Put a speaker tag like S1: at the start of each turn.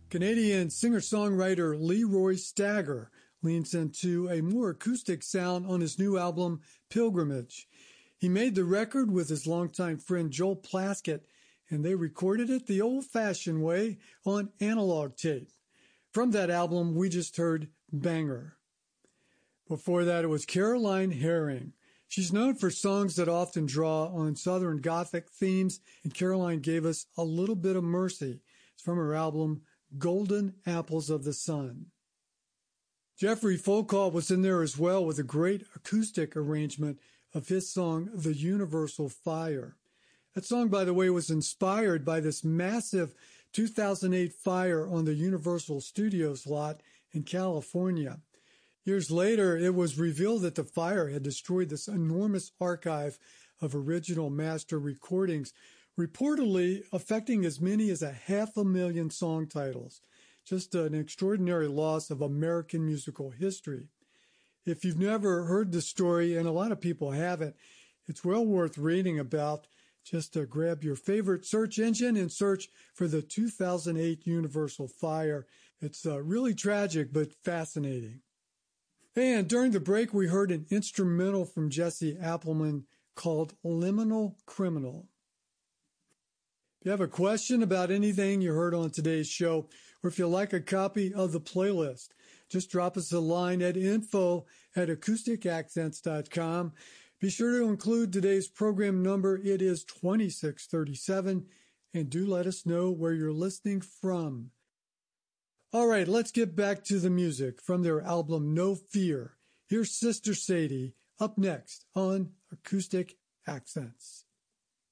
S1: Canadian singer-songwriter Leroy Stagger leans into a more acoustic sound on his new album, Pilgrimage. He made the record with his longtime friend Joel Plaskett, and they recorded it the old-fashioned way on analog tape. From that album, we just heard Banger. Before that, it was Caroline Herring. She's known for songs that often draw on Southern Gothic themes, and Caroline gave us A Little Bit of Mercy. It's from her album, Golden Apples of the Sun. Jeffrey Folcall was in there as well with a great acoustic arrangement of his song, The Universal Fire. That song, by the way, was inspired by this massive 2008 fire on the Universal Studios lot in California. Years later, it was revealed that the fire had destroyed this enormous archive of original master recordings, reportedly affecting as many as 500,000 song titles. Just an extraordinary loss of American musical history. If you've never heard the story, and a lot of people haven't, it's well worth reading about. Just grab your favorite search engine and search for the 2008 Universal Fire. It's really tragic, but fascinating. And during the break, we heard an instrumental from Jesse Appleman called Liminal Criminal. If you have a question about anything you heard on today's show, or if you'd like a copy of the playlist, just drop us a line at info@acousticaccents.com. Be sure to include today's program number. It is 2637, and do let us know where you're listening from. All right, let's get back to the music from their album No Fear. Here's Sister Sadie up next on Acoustic Accents.